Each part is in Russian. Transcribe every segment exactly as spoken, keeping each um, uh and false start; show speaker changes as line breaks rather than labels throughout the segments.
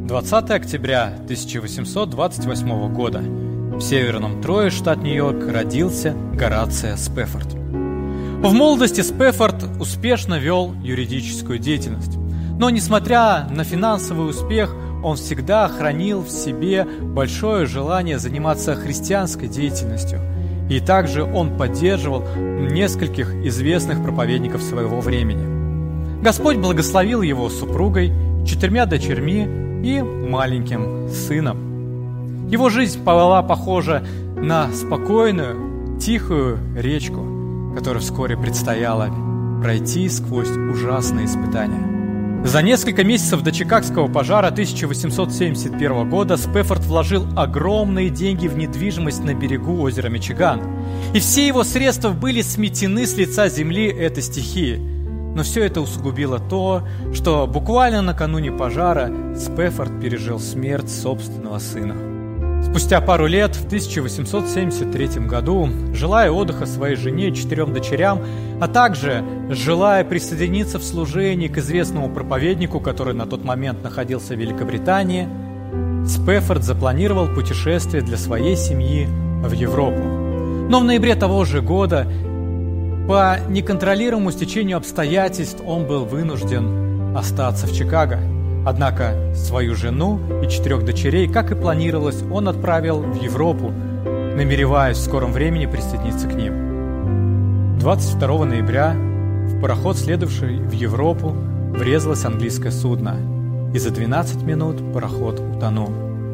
двадцатого октября тысяча восемьсот двадцать восьмого года в северном Трое, штат Нью-Йорк, родился Горацио Спэффорд. В молодости Спэффорд успешно вел юридическую деятельность, но, несмотря на финансовый успех, он всегда хранил в себе большое желание заниматься христианской деятельностью, и также он поддерживал нескольких известных проповедников своего времени. Господь благословил его супругой, четырьмя дочерьми и маленьким сыном. Его жизнь была похожа на спокойную, тихую речку, которой вскоре предстояло пройти сквозь ужасные испытания. За несколько месяцев до Чикагского пожара тысяча восемьсот семьдесят первого года Спэффорд вложил огромные деньги в недвижимость на берегу озера Мичиган, и все его средства были сметены с лица земли этой стихии. Но все это усугубило то, что буквально накануне пожара Спэффорд пережил смерть собственного сына. Спустя пару лет, в тысяча восемьсот семьдесят третьем году, желая отдыха своей жене и четырем дочерям, а также желая присоединиться в служении к известному проповеднику, который на тот момент находился в Великобритании, Спэффорд запланировал путешествие для своей семьи в Европу. Но в ноябре того же года, по неконтролируемому стечению обстоятельств, он был вынужден остаться в Чикаго. Однако свою жену и четырех дочерей, как и планировалось, он отправил в Европу, намереваясь в скором времени присоединиться к ним. двадцать второго ноября в пароход, следовавший в Европу, врезалось английское судно, и за двенадцать минут пароход утонул.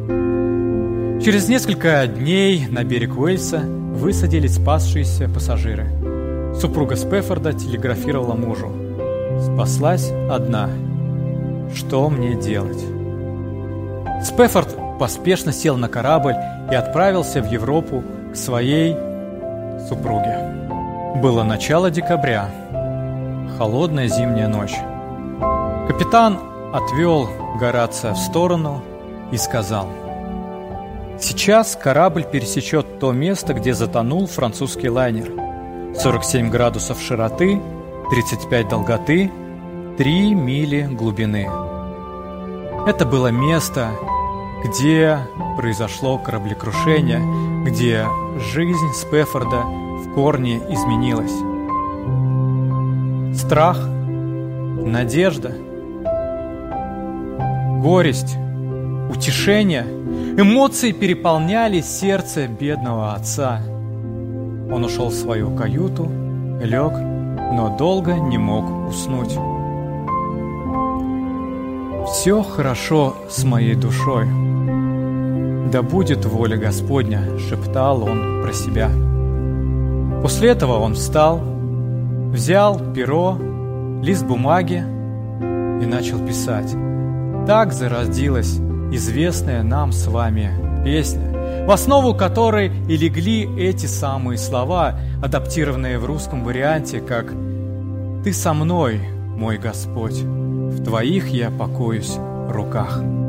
Через несколько дней на берег Уэльса высадились спасшиеся пассажиры. Супруга Спэффорда телеграфировала мужу: «Спаслась одна. Что мне делать?» Спэффорд поспешно сел на корабль и отправился в Европу к своей супруге. Было начало декабря, холодная зимняя ночь. Капитан отвел Горацио в сторону и сказал: «Сейчас корабль пересечет то место, где затонул французский лайнер. сорок семь градусов широты, тридцать пять долготы, три мили глубины. Это было место, где произошло кораблекрушение, где жизнь Спэффорда в корне изменилась. Страх, надежда, горесть, утешение, эмоции переполняли сердце бедного отца. Он ушел в свою каюту, лег, но долго не мог уснуть. «Все хорошо с моей душой. Да будет воля Господня», — шептал он про себя. После этого он встал, взял перо, лист бумаги и начал писать. Так зародилась известная нам с вами песня, в основу которой и легли эти самые слова, адаптированные в русском варианте как «Ты со мной, мой Господь, в Твоих я покоюсь руках».